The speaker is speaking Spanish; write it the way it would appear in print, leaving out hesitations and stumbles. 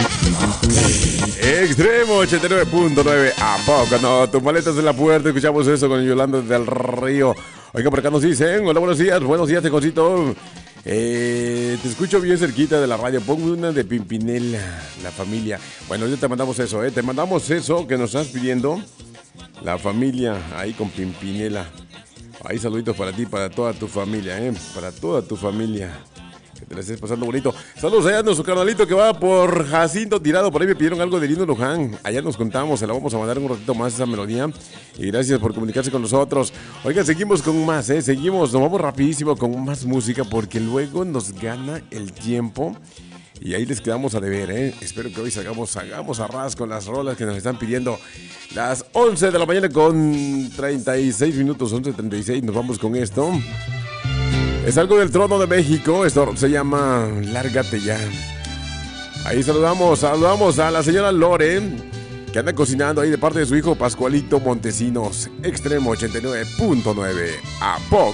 Extremo 89.9. ¿A poco no? Tus maletas en la puerta. Escuchamos eso con Yolanda del Río. Oiga, por acá nos dicen: hola, buenos días, Tejoncito. Te escucho bien cerquita de la radio. Pongo una de Pimpinela, la familia. Bueno, ya te mandamos eso, te mandamos eso que nos estás pidiendo. La familia ahí con Pimpinela. Ahí saluditos para ti, para toda tu familia, para toda tu familia. Que te la estés pasando bonito. Saludos allá a nuestro carnalito que va por Jacinto Tirado. Por ahí me pidieron algo de Lindo Luján. Allá nos contamos, se la vamos a mandar un ratito más esa melodía. Y gracias por comunicarse con nosotros. Oigan, seguimos con más, seguimos, nos vamos rapidísimo con más música porque luego nos gana el tiempo. Y ahí les quedamos a deber, Espero que hoy hagamos a ras con las rolas que nos están pidiendo. Las 11 de la mañana con 36 minutos, 11:36. Nos vamos con esto. Es algo del Trono de México. Esto se llama Lárgate Ya. Ahí saludamos a la señora Lore, que anda cocinando ahí de parte de su hijo Pascualito Montesinos. Extremo 89.9. ¿A poco?